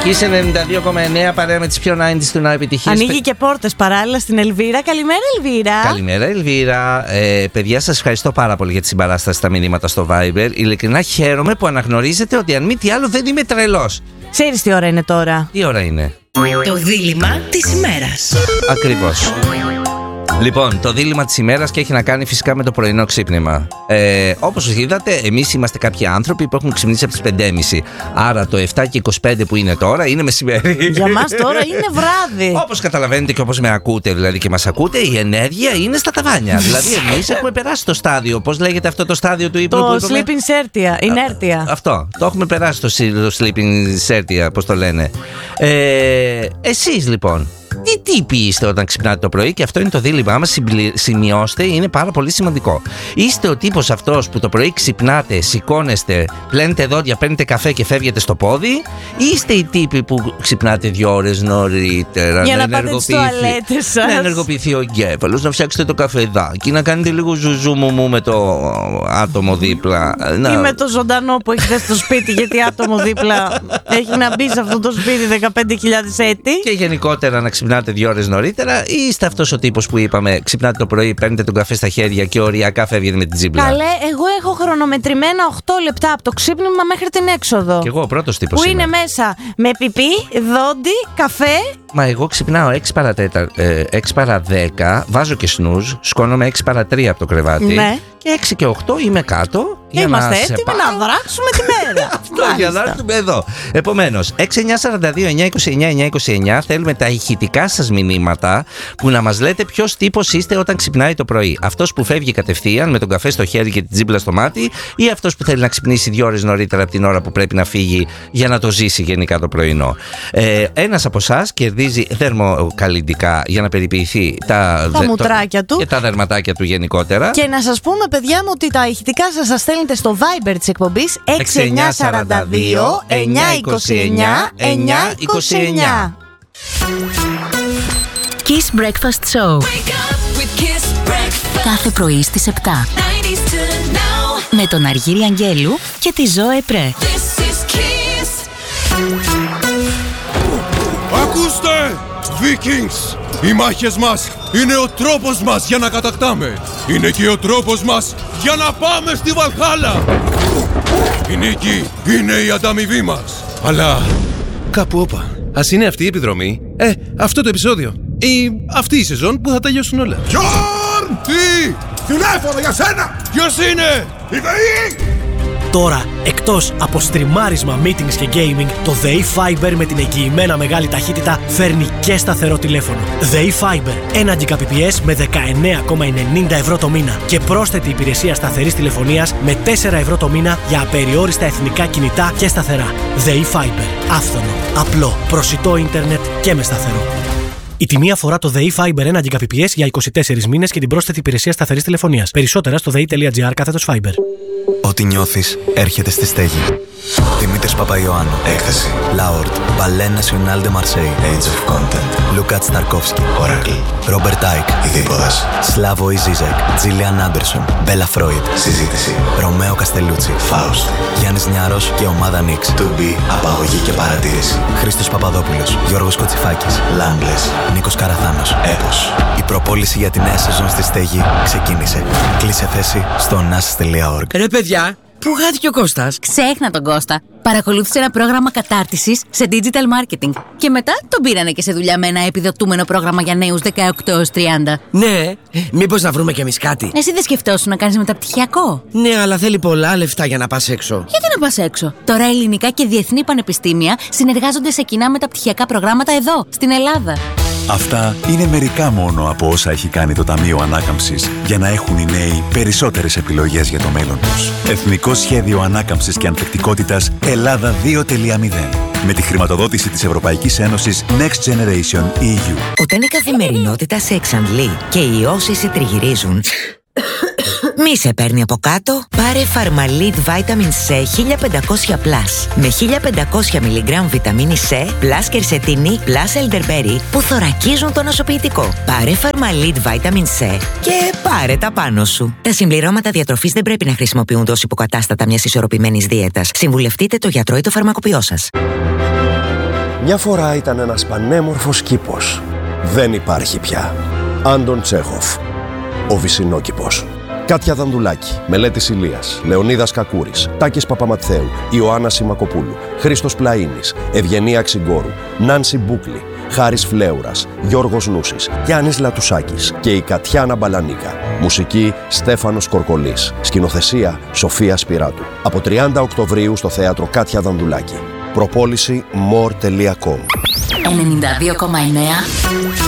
Kiss 92,9 παρέα με τις πιο 90's του να επιτυχίες. Ανοίγει και πόρτες παράλληλα στην Ελβίρα. Καλημέρα, Ελβίρα. Καλημέρα, Ελβίρα. Παιδιά, σας ευχαριστώ πάρα πολύ για τη συμπαράσταση στα μηνύματα στο Viber. Ειλικρινά χαίρομαι που αναγνωρίζετε ότι αν μη τι άλλο δεν είμαι τρελός. Ξέρεις τι ώρα είναι τώρα? Τι ώρα είναι? Το δίλημμα της ημέρας. Ακριβώς. Λοιπόν, το δίλημμα της ημέρας και έχει να κάνει φυσικά με το πρωινό ξύπνημα. Όπως είδατε, εμείς είμαστε κάποιοι άνθρωποι που έχουν ξυπνήσει από τις 5.30. Άρα το 7 και 25 που είναι τώρα είναι μεσημέρι. Για μας τώρα είναι βράδυ. Όπως καταλαβαίνετε και όπως με ακούτε δηλαδή και μας ακούτε, η ενέργεια είναι στα ταβάνια. Δηλαδή εμείς έχουμε περάσει το στάδιο. Πώς λέγεται αυτό το στάδιο του ύπνου? Το sleeping inertia. Αυτό. Το έχουμε περάσει το sleeping inertia, πώς το λένε. Εσείς λοιπόν, τι τύποι είστε όταν ξυπνάτε το πρωί? Και αυτό είναι το δίλημμά μας. Σημειώστε, είναι πάρα πολύ σημαντικό. Είστε ο τύπος αυτός που το πρωί ξυπνάτε, σηκώνεστε, πλένετε δόντια, παίρνετε καφέ και φεύγετε στο πόδι? Ή είστε οι τύποι που ξυπνάτε 2 ώρες νωρίτερα για να πάτε τις τουαλέτες σας, να ενεργοποιηθεί ο εγκέφαλος, να φτιάξετε το καφεδάκι, να κάνετε λίγο ζουζούμουμου με το άτομο δίπλα? Ή με το ζωντανό που έχετε στο σπίτι, γιατί άτομο δίπλα έχει να μπει σε αυτό το σπίτι 15.000 έτη. Και γενικότερα να ξυπνάτε 2 ώρες νωρίτερα? Ή είστε αυτός ο τύπος που είπαμε, ξυπνάτε το πρωί, παίρνετε τον καφέ στα χέρια και οριακά φεύγετε με την τζίμπλα? Καλέ, εγώ έχω χρονομετρημένα 8 λεπτά από το ξύπνημα μέχρι την έξοδο. Και εγώ ο πρώτος τύπος που είμαι. Είναι μέσα με πιπί, δόντι, καφέ. Μα εγώ ξυπνάω 6 παρά 10, βάζω και σνουζ, σκόνομαι 6 παρά 3 από το κρεβάτι. Ναι. Και 6 και 8 είμαι κάτω. Είμαστε έτοιμοι να δράξουμε τη μέρα. Αυτό, για να έρθουμε εδώ. Επομένως, 6942-929-929 θέλουμε τα ηχητικά σας μηνύματα που να μας λέτε ποιος τύπος είστε όταν ξυπνάει το πρωί. Αυτός που φεύγει κατευθείαν με τον καφέ στο χέρι και την τζίμπλα στο μάτι, ή αυτός που θέλει να ξυπνήσει 2 ώρες νωρίτερα από την ώρα που πρέπει να φύγει για να το ζήσει γενικά το πρωινό? Ένας από εσάς κερδίζει θερμοκαλλυντικά για να περιποιηθεί τα μουτράκια του και τα δερματάκια του γενικότερα. Και να σας πούμε, παιδιά μου, ότι τα ηχητικά σας στέλνετε στο Viber της εκπομπής 6942-929-929. Kiss Breakfast Show. Κάθε πρωί στις 7. Με τον Αργύρη Αγγέλου και τη Ζώε Πρέ. Ακούστε! Vikings! Οι μάχες μας είναι ο τρόπος μας για να κατακτάμε. Είναι και ο τρόπος μας για να πάμε στη Βαλχάλα. Η νίκη είναι η ανταμοιβή μας. Αλλά κάπου όπα. Ας είναι αυτή η επιδρομή, αυτό το επεισόδιο ή αυτή η σεζόν που θα τελειώσουν όλα. Γιόρν! Τι! Τηλέφωνο για σένα! Ποιος είναι? Η ΔΕΗ! Τώρα, εκτός από στριμάρισμα, meetings και gaming, το ΔΕΗ Fiber με την εγγυημένα μεγάλη ταχύτητα φέρνει και σταθερό τηλέφωνο. ΔΕΗ Fiber, 1 Gbps με 19,90 ευρώ το μήνα και πρόσθετη υπηρεσία σταθερής τηλεφωνίας με 4 ευρώ το μήνα για απεριόριστα εθνικά κινητά και σταθερά. ΔΕΗ Fiber, άφθονο, απλό, προσιτό ίντερνετ και με σταθερό. Η τιμή αφορά το ΔΕΗ Fiber 1 Gbps για 24 μήνες και την πρόσθετη υπηρεσία σταθερής τηλεφωνίας. Περισσότερα στο dei.gr/Fiber. Ό,τι νιώθεις έρχεται στη στέγη. Δημήτρης Παπαϊωάννου. Έκθεση. Λάορτ. Ballet National de Marseille. Age of Content. Λούκα Σταρκόφσκι. Oracle. Ρόμπερτ Άικ. Ειδίποδας. Σλάβο Ζίζεκ. Τζίλιαν Άντερσον. Μπέλα Φρόιντ. Συζήτηση. Ρωμαίο Καστελούτσι. Φάουστ. Γιάννης Νιάρος και ομάδα Νίξ. To be. Απαγωγή και παρατήρηση. Χρήστος Παπαδόπουλος. Γιώργος Κοτσιφάκης. Λάμπλες. Νίκος Καραθάνος. Έπος. Η προπόληση για τη νέα σεζόν στη στέγη ξεκίνησε. Κλείσε θέση στο nas.org. Ρε παιδιά, πού χάθηκε ο Κώστας? Ξέχνα τον Κώστα. Παρακολούθησε ένα πρόγραμμα κατάρτισης σε digital marketing. Και μετά τον πήρανε και σε δουλειά με ένα επιδοτούμενο πρόγραμμα για νέους 18-30. Ναι, μήπως να βρούμε κι εμείς κάτι? Εσύ δεν σκεφτόσουν να κάνεις μεταπτυχιακό? Ναι, αλλά θέλει πολλά λεφτά για να πας έξω. Γιατί να πας έξω? Τώρα ελληνικά και διεθνή πανεπιστήμια συνεργάζονται σε κοινά μεταπτυχιακά προγράμματα εδώ, στην Ελλάδα. Αυτά είναι μερικά μόνο από όσα έχει κάνει το Ταμείο Ανάκαμψης για να έχουν οι νέοι περισσότερες επιλογές για το μέλλον τους. Εθνικό Σχέδιο Ανάκαμψης και Ανθεκτικότητας Ελλάδα 2.0. Με τη χρηματοδότηση της Ευρωπαϊκής Ένωσης Next Generation EU. Όταν η καθημερινότητα σε εξαντλεί και οι ιώσεις σε τριγυρίζουν, μη σε παίρνει από κάτω. Πάρε Φαρμαλίτ Vitamin C 1500+. Με 1500 mg βιταμίνη C, plus κερσετίνη, plus elderberry που θωρακίζουν το νοσοποιητικό. Πάρε Φαρμαλίτ Vitamin C και πάρε τα πάνω σου. Τα συμπληρώματα διατροφής δεν πρέπει να χρησιμοποιούνται ως υποκατάστατα μιας ισορροπημένης δίαιτας. Συμβουλευτείτε το γιατρό ή το φαρμακοποιό σας. Μια φορά ήταν ένας πανέμορφος κήπος. Δεν υπάρχει πια. Άντων Τσέχοφ. Ο Βυσσινόκηπος. Κάτια Δανδουλάκη, Μελέτης Ηλίας, Λεωνίδας Κακούρης, Τάκης Παπαματθέου, Ιωάννα Σιμακοπούλου, Χρήστος Πλαΐνης, Ευγενία Ξυγκόρου, Νάνση Μπούκλη, Χάρης Φλέουρας, Γιώργος Νούσης, Γιάννης Λατουσάκης και η Κατιάνα Μπαλανίκα. Μουσική Στέφανος Κορκολής. Σκηνοθεσία Σοφία Σπυράτου. Από 30 Οκτωβρίου στο θέατρο Κάτια Δανδουλάκη. Προπόληση more.com. 92,9